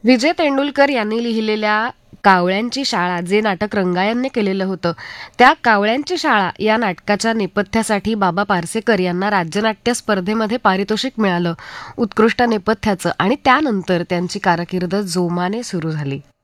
विजय तेंडुलकर यांनी लिहिलेल्या कावळ्यांची शाळा जे नाटक रंगायनने केलेलं होतं, त्या कावळ्यांची शाळा या नाटकाच्या नेपथ्यासाठी बाबा पार्सेकर यांना राज्यनाट्य स्पर्धेमध्ये पारितोषिक मिळालं उत्कृष्ट नेपथ्याचं, आणि त्यानंतर त्यांची कारकीर्द जोमाने सुरू झाली.